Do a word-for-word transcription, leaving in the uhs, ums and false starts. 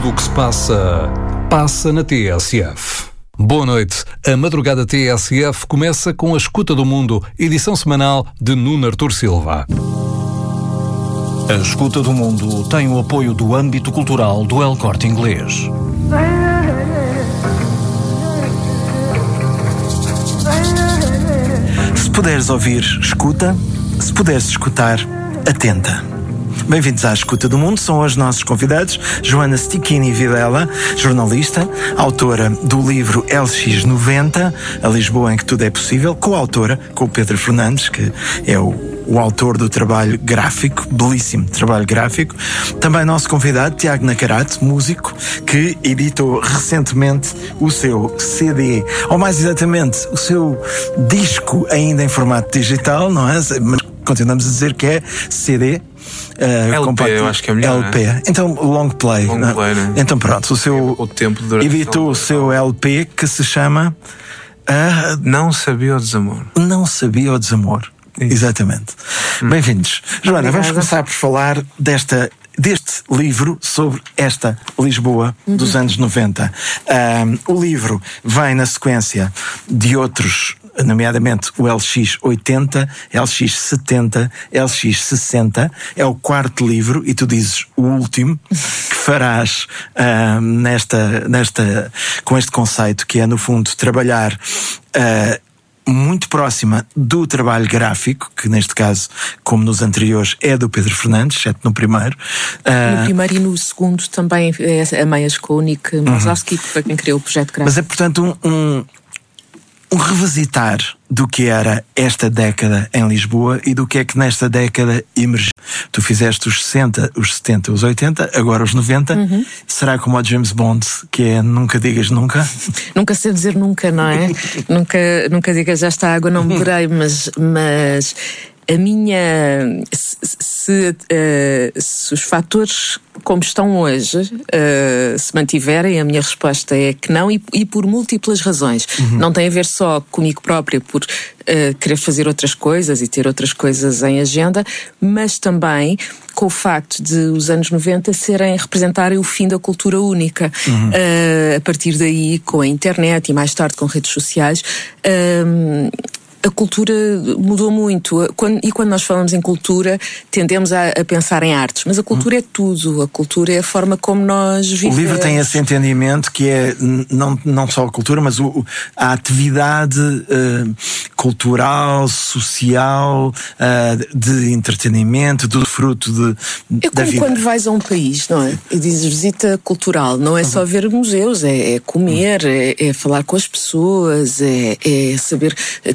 Tudo o que se passa, passa na T S F. Boa noite. A Madrugada T S F começa com a Escuta do Mundo, edição semanal de Nuno Artur Silva. A Escuta do Mundo tem o apoio do âmbito cultural do El Corte Inglês. Se puderes ouvir, escuta. Se puderes escutar, atenta. Bem-vindos à Escuta do Mundo. São hoje nossos convidados Joana Stichini Videla, jornalista, autora do livro L X noventa, A Lisboa em que Tudo é Possível, coautora com o Pedro Fernandes, que é o, o autor do trabalho gráfico, belíssimo trabalho gráfico. Também nosso convidado, Tiago Nacarato, músico, que editou recentemente o seu C D, ou mais exatamente, o seu disco ainda em formato digital, não é? Mas continuamos a dizer que é C D. Uh, L P, compacto, eu acho que é melhor. L P. Né? Então, long play. Long não? play, né? Então, pronto, o seu. O tempo de editou o seu L P que se chama. Uh, Não Sabia o Desamor. Não Sabia o Desamor. Isso. Exatamente. Hum. Bem-vindos. Joana, Obrigada. Vamos começar por falar desta. Deste livro sobre esta Lisboa uhum. dos anos noventa. Um, o livro vem na sequência de outros, nomeadamente o L X oitenta, L X setenta, L X sessenta. É o quarto livro e tu dizes o último que farás um, nesta, nesta, com este conceito que é, no fundo, trabalhar Uh, muito próxima do trabalho gráfico, que neste caso, como nos anteriores, é do Pedro Fernandes, exceto no primeiro. No uh... primeiro e no segundo também é a Maia Skonik Mazowski, uhum. que foi quem criou o projeto gráfico. Mas é, portanto, um, um, um revisitar do que era esta década em Lisboa e do que é que nesta década emergiu. Tu fizeste os sessenta, os setenta, os oitenta, agora os noventa. Uhum. Será como o James Bond, que é nunca digas nunca? Nunca sei dizer nunca, não é? nunca, nunca digas já está água, não beberei, mas, mas a minha... Se, se, uh, se os fatores como estão hoje uh, se mantiverem, a minha resposta é que não, e, e por múltiplas razões. Uhum. Não tem a ver só comigo própria por uh, querer fazer outras coisas e ter outras coisas em agenda, mas também com o facto de os anos noventa serem, representarem o fim da cultura única. Uhum. Uh, a partir daí, com a internet e mais tarde com redes sociais, uh, a cultura mudou muito. Quando, e quando nós falamos em cultura, tendemos a, a pensar em artes. Mas a cultura hum. é tudo. A cultura é a forma como nós vivemos. O livro tem esse entendimento que é não, não só a cultura, mas o, a atividade uh, cultural, social, uh, de entretenimento, do fruto de, é da vida. É como quando vais a um país, não é? E dizes visita cultural. Não é só ver museus, é, é comer, é, é falar com as pessoas, é, é saber